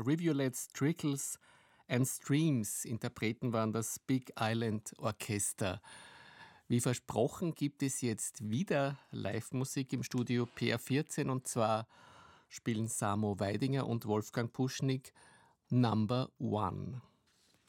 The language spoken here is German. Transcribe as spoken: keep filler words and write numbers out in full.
Rivulets, Trickles and Streams. Interpreten waren das Big Island Orchester. Wie versprochen gibt es jetzt wieder Live-Musik im Studio P R vierzehn und zwar spielen Samo Weidinger und Wolfgang Puschnig Number One.